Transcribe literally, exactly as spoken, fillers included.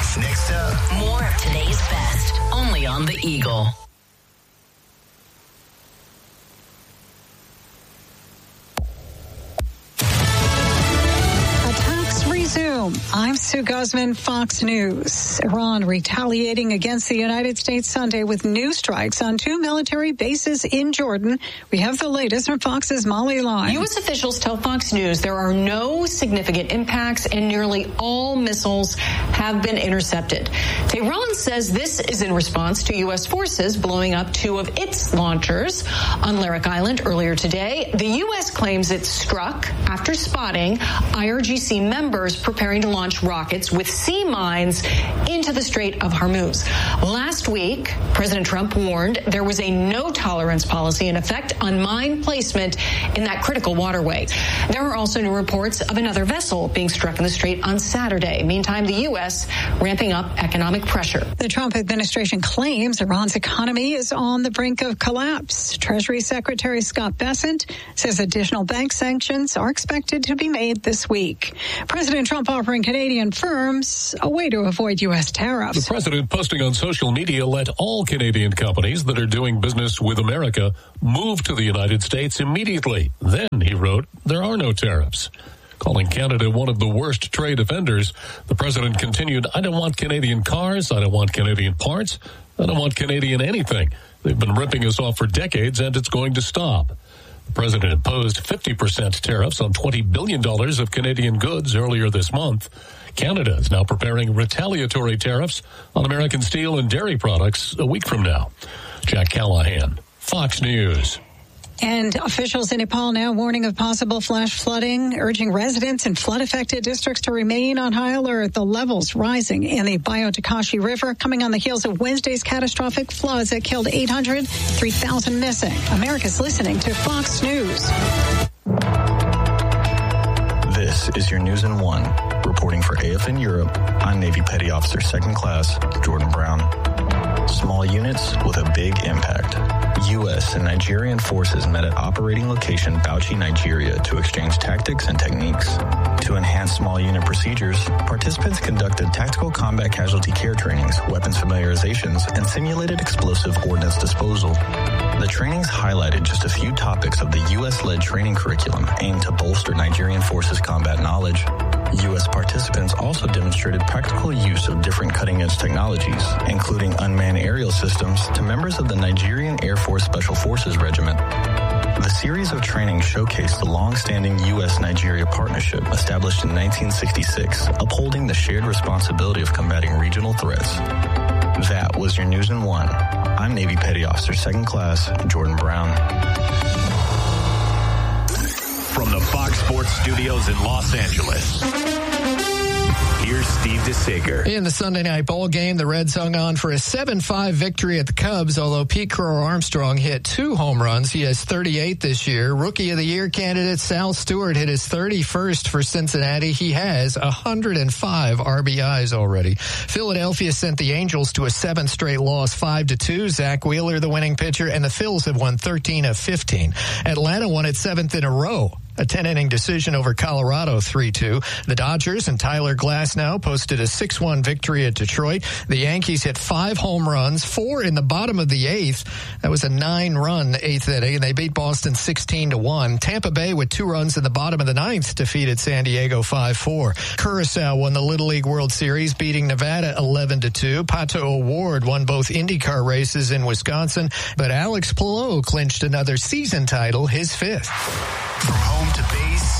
Next up, more of today's best, only on The Eagle. Resume. I'm Sue Guzman, Fox News. Iran retaliating against the United States Sunday with new strikes on two military bases in Jordan. We have the latest from Fox's Molly Lyon. U S officials tell Fox News there are no significant impacts and nearly all missiles have been intercepted. Tehran says this is in response to U S forces blowing up two of its launchers on Larak Island earlier today. The U S claims it struck after spotting I R G C members preparing to launch rockets with sea mines into the Strait of Hormuz. Last week, President Trump warned there was a no-tolerance policy in effect on mine placement in that critical waterway. There are also new reports of another vessel being struck in the Strait on Saturday. Meantime, the U S ramping up economic pressure. The Trump administration claims Iran's economy is on the brink of collapse. Treasury Secretary Scott Bessent says additional bank sanctions are expected to be made this week. President Trump offering Canadian firms a way to avoid U S tariffs. The president posting on social media let all Canadian companies that are doing business with America move to the United States immediately. Then, he wrote, there are no tariffs. Calling Canada one of the worst trade offenders, the president continued, I don't want Canadian cars, I don't want Canadian parts, I don't want Canadian anything. They've been ripping us off for decades, and it's going to stop. The president imposed fifty percent tariffs on twenty billion dollars of Canadian goods earlier this month. Canada is now preparing retaliatory tariffs on American steel and dairy products a week from now. Jack Callahan, Fox News. And officials in Nepal now warning of possible flash flooding, urging residents in flood-affected districts to remain on high alert. The levels rising in the Bayotakashi River coming on the heels of Wednesday's catastrophic floods that killed eight hundred, three thousand missing. America's listening to Fox News. This is your News in One. Reporting for A F N Europe, I'm Navy Petty Officer Second Class Jordan Brown. Small units with a big impact. U S and Nigerian forces met at operating location Bauchi, Nigeria to exchange tactics and techniques. To enhance small unit procedures, participants conducted tactical combat casualty care trainings, weapons familiarizations, and simulated explosive ordnance disposal. The trainings highlighted just a few topics of the U S-led training curriculum aimed to bolster Nigerian forces combat knowledge. U S participants also demonstrated practical use of different cutting-edge technologies, including unmanned aerial systems, to members of the Nigerian Air Force Special Forces Regiment. The series of trainings showcased the long-standing U S-Nigeria partnership established in nineteen sixty-six, upholding the shared responsibility of combating regional threats. That was your News in One. I'm Navy Petty Officer Second Class Jordan Brown. From the Fox Sports Studios in Los Angeles, here's Steve DeSager. In the Sunday night bowl game, the Reds hung on for a seven five victory at the Cubs, although Pete Crow Armstrong hit two home runs. He has thirty-eight this year. Rookie of the Year candidate Sal Stewart hit his thirty-first for Cincinnati. He has one hundred five R B Is already. Philadelphia sent the Angels to a seventh straight loss, five to two. Zach Wheeler, the winning pitcher, and the Phils have won thirteen of fifteen. Atlanta won its seventh in a row. A ten-inning decision over Colorado, three two. The Dodgers and Tyler Glasnow posted a six one victory at Detroit. The Yankees hit five home runs, four in the bottom of the eighth. That was a nine-run eighth inning, and they beat Boston sixteen to one. Tampa Bay, with two runs in the bottom of the ninth, defeated San Diego five four. Curacao won the Little League World Series, beating Nevada eleven to two. Pato O'Ward won both IndyCar races in Wisconsin, but Alex Palou clinched another season title, his fifth. From home to base,